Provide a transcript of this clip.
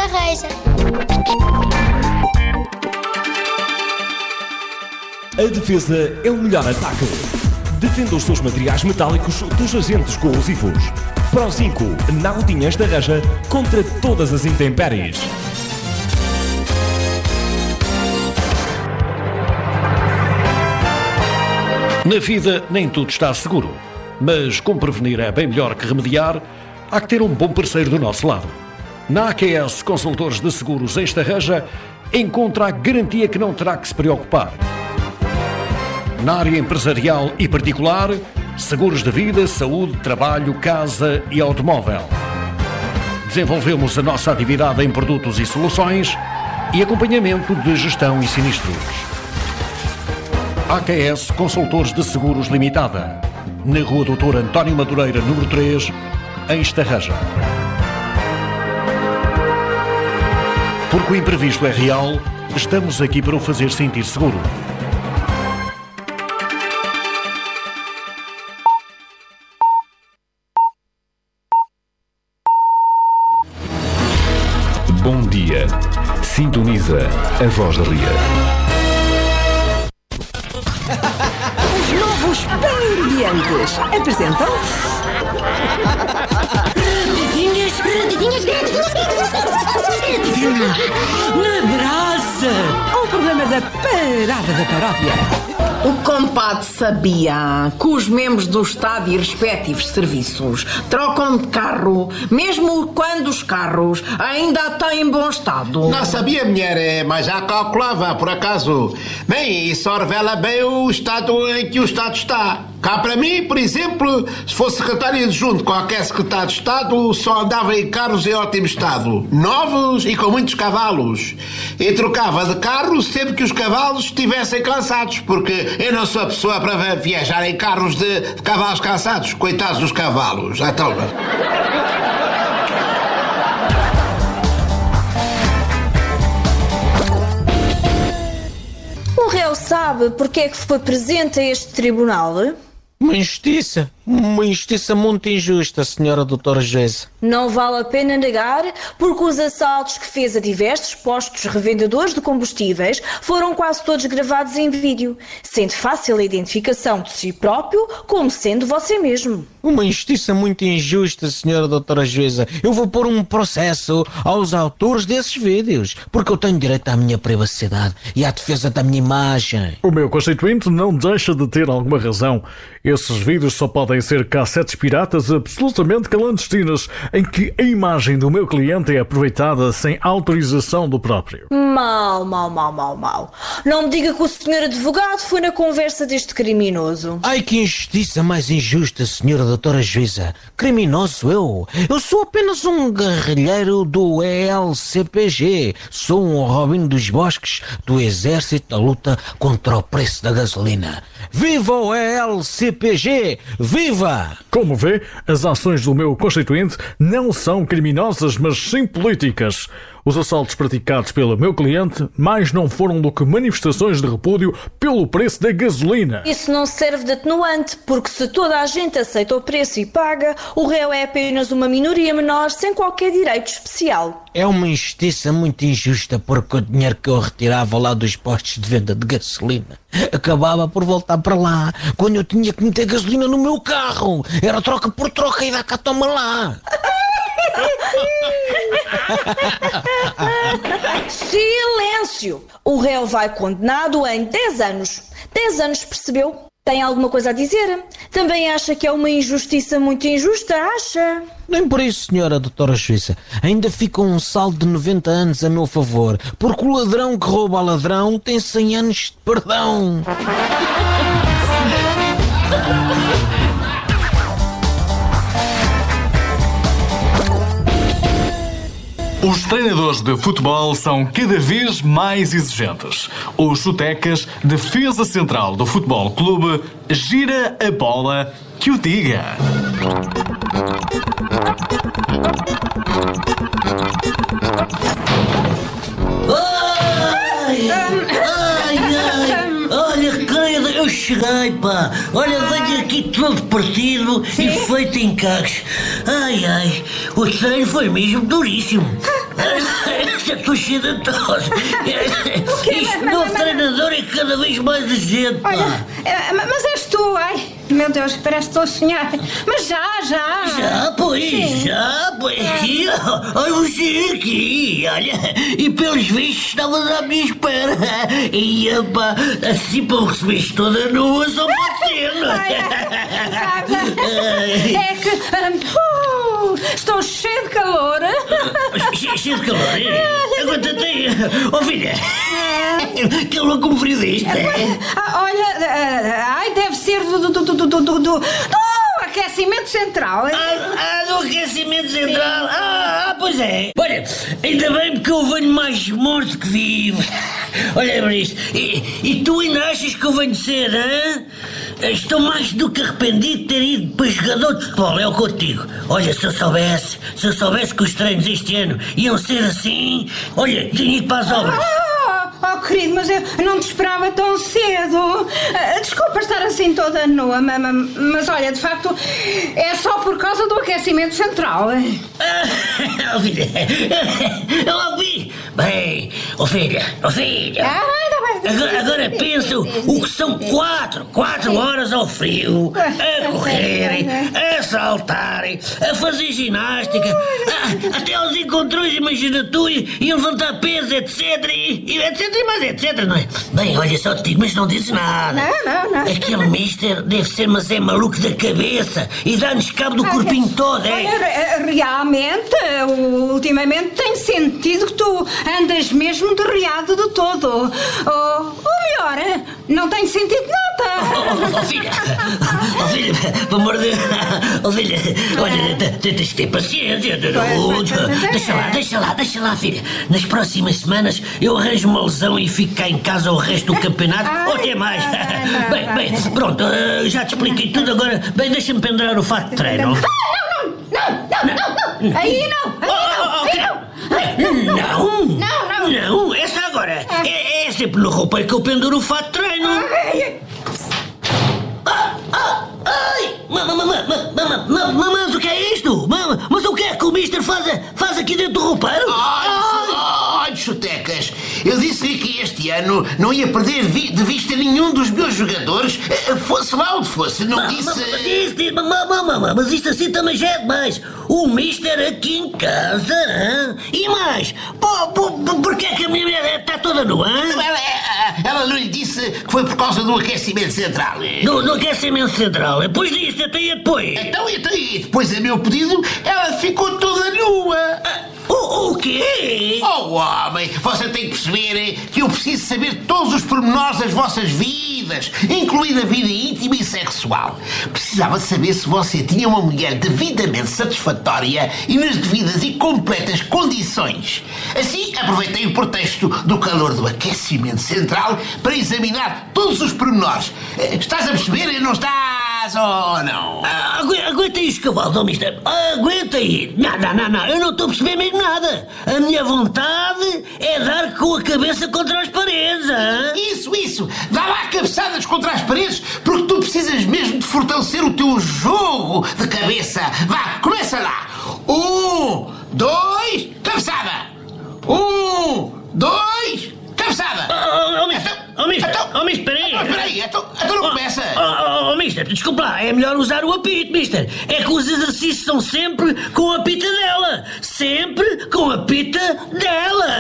da Reja. A defesa é o melhor ataque. Defenda os seus materiais metálicos dos agentes corrosivos. Pro 5, Naudinhas da Reja contra todas as intempéries. Na vida nem tudo está seguro, mas como prevenir é bem melhor que remediar, há que ter um bom parceiro do nosso lado. Na AQS Consultores de Seguros em Estarreja, encontra a garantia que não terá que se preocupar. Na área empresarial e particular, seguros de vida, saúde, trabalho, casa e automóvel. Desenvolvemos a nossa atividade em produtos e soluções e acompanhamento de gestão e sinistros. AQS Consultores de Seguros Limitada, na Rua Doutor António Madureira, número 3, em Estarreja. Porque o imprevisto é real, estamos aqui para o fazer sentir seguro. Bom dia. Sintoniza a Voz da Ria. Os novos Pan-Indiantes apresentam... Na brasa! O programa da Parada da Paródia. O compadre sabia que os membros do Estado e respectivos serviços trocam de carro, mesmo quando os carros ainda têm bom estado? Não sabia, mulher, mas já calculava, por acaso. Bem, isso só revela bem o estado em que o Estado está. Cá para mim, por exemplo, se fosse secretário adjunto, qualquer secretário de Estado só andava em carros em ótimo estado, novos e com muitos cavalos. E trocava de carro sempre que os cavalos estivessem cansados, porque eu não sou a pessoa para viajar em carros de cavalos cansados. Coitados dos cavalos. Então... O réu sabe porque é que foi presente a este tribunal? Uma injustiça muito injusta, senhora doutora Joesa. Não vale a pena negar, porque os assaltos que fez a diversos postos revendedores de combustíveis foram quase todos gravados em vídeo, sendo fácil a identificação de si próprio como sendo você mesmo. Uma injustiça muito injusta, senhora doutora Joesa. Eu vou pôr um processo aos autores desses vídeos, porque eu tenho direito à minha privacidade e à defesa da minha imagem. O meu constituinte não deixa de ter alguma razão. Esses vídeos só podem ser cassetes piratas absolutamente clandestinas, em que a imagem do meu cliente é aproveitada sem autorização do próprio. Mal. Não me diga que o senhor advogado foi na conversa deste criminoso. Ai, que injustiça mais injusta, senhora doutora Juíza. Criminoso eu? Eu sou apenas um guerrilheiro do ELCPG. Sou um Robin dos Bosques do Exército da Luta contra o preço da gasolina. Viva o ELCPG! Viva! Como vê, as ações do meu constituinte não são criminosas, mas sim políticas. Os assaltos praticados pelo meu cliente mais não foram do que manifestações de repúdio pelo preço da gasolina. Isso não serve de atenuante, porque se toda a gente aceita o preço e paga, o réu é apenas uma minoria menor sem qualquer direito especial. É uma injustiça muito injusta, porque o dinheiro que eu retirava lá dos postos de venda de gasolina acabava por voltar para lá quando eu tinha que meter gasolina no meu carro. Era troca por troca e dá cá, toma lá. Silêncio! O réu vai condenado em 10 anos. 10 anos, percebeu? Tem alguma coisa a dizer? Também acha que é uma injustiça muito injusta, acha? Nem por isso, senhora doutora Juíza. Ainda fica um saldo de 90 anos a meu favor, porque o ladrão que rouba a ladrão tem 100 anos de perdão. Os treinadores de futebol são cada vez mais exigentes. O Chutecas, defesa central do Futebol Clube, gira a bola que o diga. Olha, credo, eu cheguei, pá. Olha, venho aqui todo partido e feito em cacos. Ai, o treino foi mesmo duríssimo. já estou cheio de tosse. Este novo treinador é cada vez mais urgente. Olha, mas és tu, ai. Meu Deus, parece que estou a sonhar. Mas já. Já, pois. Aqui, olha você aqui, olha. E pelos vistos estavas à minha espera. E, pá, assim para me receberes toda nua só pode ser, não é? É que estou cheio de calor. Cheio de calor, é? Aguenta-te aí. Ó filha, que louco como frio deste, é? Olha, deve ser do aquecimento central. Do aquecimento central. Pois é. Olha, ainda bem porque eu venho mais morto que vivo. Olha para isto. E tu ainda achas que eu venho cedo, hein? Estou mais do que arrependido de ter ido para jogador de futebol, é o que eu te digo. Olha, se eu soubesse que os treinos este ano iam ser assim, olha, tinha ido para as obras. Querido, mas eu não te esperava tão cedo. Desculpa estar assim toda nua, mas olha, de facto, é só por causa do aquecimento central. Filha, eu ouvi. Bem, filha. Agora pensa o que são 4 horas ao frio, a correrem, a saltarem, a fazer ginástica, até aos encontrões, imagina tu, e levantar peso, etc. E mais etc, não é? Bem, olha, só te digo, mas não dizes nada. Não. Aquele mister deve ser, mas é maluco da cabeça e dá-nos cabo do corpinho todo, é? Olha, realmente, ultimamente tenho sentido que tu andas mesmo derriado de todo. Ou melhor, não tenho sentido nada. Filha, pelo amor de Deus. Filha, olha, tens de ter paciência. Deixa lá, filha. Nas próximas semanas eu arranjo uma lesão e fico cá em casa o resto do campeonato, ou até mais. Bem, pronto, já te expliquei tudo agora. Bem, deixa-me pendurar o fato de treino. Não. Aí não. Não, essa agora. É sempre no roupeiro que eu penduro o fato de treino. Mas o que é isto? Mas o que é que o mister faz aqui dentro do roupeiro? Olha, chutecas, eu disse-lhe que este ano não ia perder de vista nenhum dos meus jogadores, fosse lá onde fosse, não disse... Mas isto assim também já é demais. O mister aqui em casa, hein? E mais, porquê é que a minha mulher está toda nua, hein? Ela não lhe disse que foi por causa do aquecimento central. Do aquecimento central? Pois disse, até e depois? Então, e depois a meu pedido, ela ficou toda nua. O quê? Oh, homem, você tem que perceber que eu preciso saber todos os pormenores das vossas vidas, incluindo a vida íntima e sexual. Precisava saber se você tinha uma mulher devidamente satisfatória e nas devidas e completas condições. Assim, aproveitei o pretexto do calor do aquecimento central para examinar todos os pormenores. Estás a perceber? Não estás ou não? Aguenta aí os cavalos, oh, mister. Aguenta aí. Não, eu não estou a perceber mesmo nada. A minha vontade é dar com a cabeça contra as paredes, hein? Isso. Dá lá cabeçadas contra as paredes, porque tu precisas mesmo de fortalecer o teu jogo de cabeça. Vá, começa lá. 1, 2, cabeçada. 1, 2, cabeçada. Mister, peraí. Então não começa. Mister, desculpa lá, é melhor usar o apito, mister. É que os exercícios são sempre com a pita dela. Sempre com a pita dela.